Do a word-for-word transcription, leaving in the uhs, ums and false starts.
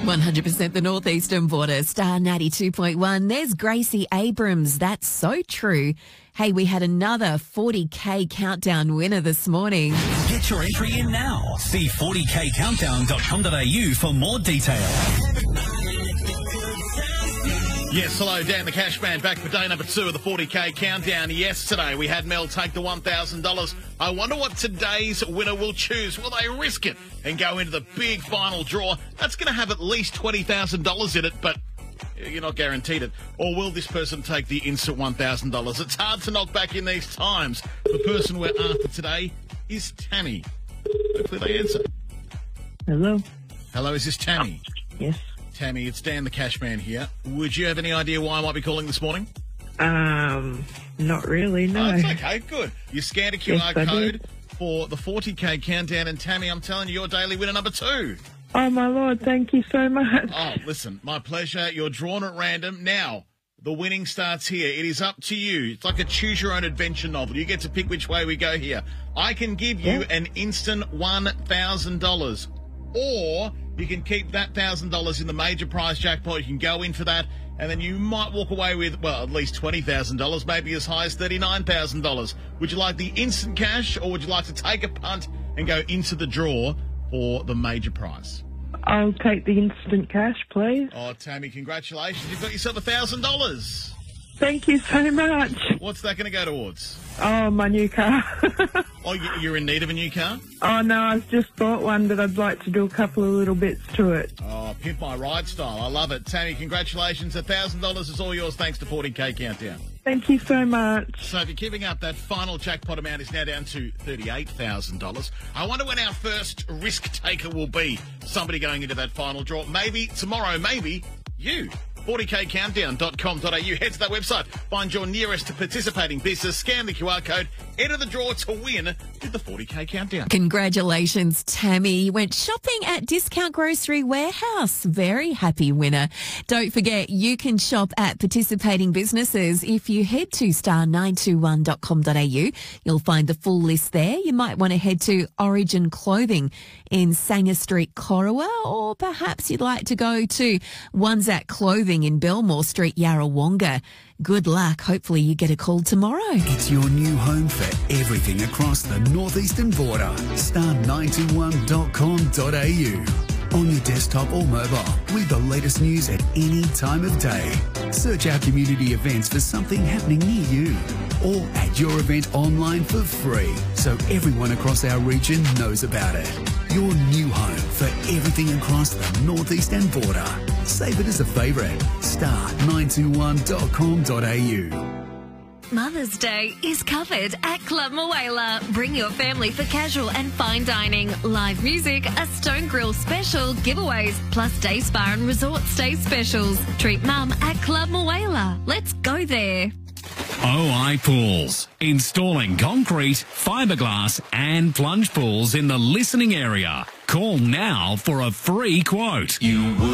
one hundred percent the Northeastern Border, Star ninety-two point one. There's Gracie Abrams. That's so true. Hey, we had another forty K countdown winner this morning. Get your entry in now. See forty k countdown dot com dot a u for more detail. Yes, hello, Dan the Cash Man, back for day number two of the forty K countdown. Yesterday, we had Mel take the one thousand dollars. I wonder what today's winner will choose. Will they risk it and go into the big final draw? That's going to have at least twenty thousand dollars in it, but you're not guaranteed it. Or will this person take the instant one thousand dollars? It's hard to knock back in these times. The person we're after today is Tammy. Hopefully they answer. Hello? Hello, is this Tammy? Yes. Tammy, it's Dan the Cash Man here. Would you have any idea why I might be calling this morning? Um, not really, no. Oh, it's okay, good. You scanned a Q R Yes, I code did. for the forty K countdown, and Tammy, I'm telling you, you're daily winner number two. Oh, my Lord, thank you so much. Oh, listen, my pleasure. You're drawn at random. Now, the winning starts here. It is up to you. It's like a choose-your-own-adventure novel. You get to pick which way we go here. I can give you Yeah. an instant one thousand dollars, or you can keep that one thousand dollars in the major prize jackpot. You can go in for that, and then you might walk away with, well, at least twenty thousand dollars, maybe as high as thirty-nine thousand dollars. Would you like the instant cash, or would you like to take a punt and go into the draw for the major prize? I'll take the instant cash, please. Oh, Tammy, congratulations. You've got yourself one thousand dollars. Thank you so much. What's that going to go towards? Oh, my new car. Oh, you- you're in need of a new car? Oh, no, I've just bought one, but I'd like to do a couple of little bits to it. Oh, pimp my ride style. I love it. Tammy, congratulations. one thousand dollars is all yours thanks to forty K Countdown. Thank you so much. So if you're keeping up, that final jackpot amount is now down to thirty-eight thousand dollars. I wonder when our first risk taker will be. Somebody going into that final draw. Maybe tomorrow, maybe you. forty K countdown dot com dot a u. Head to that website, find your nearest participating business, scan the Q R code, enter the draw to win with the forty K Countdown. Congratulations, Tammy. You went shopping at Discount Grocery Warehouse. Very happy winner. Don't forget, you can shop at participating businesses. If you head to star nine two one dot com dot a u, you'll find the full list there. You might want to head to Origin Clothing in Sanger Street, Corowa, or perhaps you'd like to go to Wanzak Clothing in Belmore Street, Yarrawonga. Good luck. Hopefully you get a call tomorrow. It's your new home for everything across the Northeastern Border. star nine two one dot com dot a u. On your desktop or mobile, with the latest news at any time of day. Search our community events for something happening near you. Or add your event online for free, so everyone across our region knows about it. Your new home for everything across the Northeastern Border. Save it as a favourite. star nine two one dot com dot a u. Mother's Day is covered at Club Moala. Bring your family for casual and fine dining, live music, a Stone Grill special, giveaways, plus day spa and resort stay specials. Treat mum at Club Moala. Let's go there. O I Pools. Installing concrete, fiberglass and plunge pools in the listening area. Call now for a free quote. You would